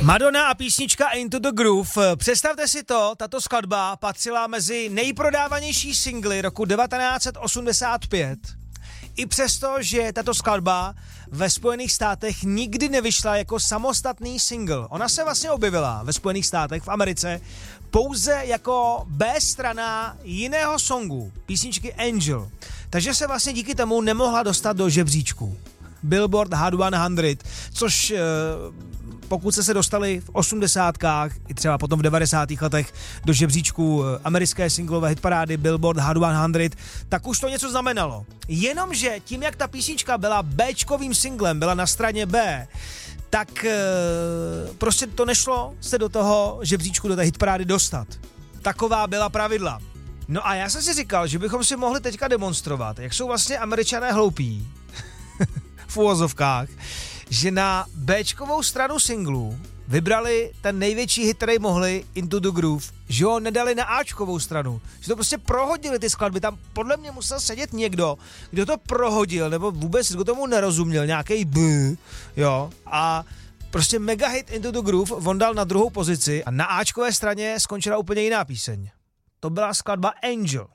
Madonna a písnička Into the Groove. Představte si to, tato skladba patřila mezi nejprodávanější singly roku 1985. I přesto, že tato skladba ve Spojených státech nikdy nevyšla jako samostatný single. Ona se vlastně objevila ve Spojených státech, v Americe, pouze jako B strana jiného songu, písničky Angel. Takže se vlastně díky tomu nemohla dostat do žebříčku Billboard Hot 100, což pokud se dostali v 80kách i třeba potom v 90. letech do žebříčku americké singlové hitparády Billboard Hot 100, tak už to něco znamenalo. Jenomže tím, jak ta písnička byla Bčkovým singlem, byla na straně B, tak prostě to nešlo se do toho žebříčku, do té hitparády dostat. Taková byla pravidla. No a já jsem si říkal, že bychom si mohli teďka demonstrovat, jak jsou vlastně Američané hloupí v uvozovkách, že na Bčkovou stranu singlu vybrali ten největší hit, který mohli, Into the Groove, že ho nedali na Ačkovou stranu, že to prostě prohodili ty skladby, tam podle mě musel sedět někdo, kdo to prohodil, nebo vůbec kdo tomu nerozuměl, nějaký jo, a prostě mega hit Into the Groove on dal na druhou pozici a na Ačkové straně skončila úplně jiná píseň. To byla skladba Angel.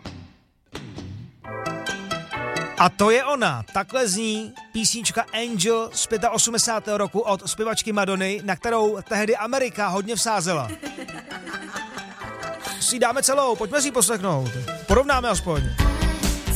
A to je ona, takhle zní písnička Angel z 85. roku od zpěvačky Madony, na kterou tehdy Amerika hodně vsázela. Si dáme celou, pojďme si ji poslechnout, porovnáme aspoň.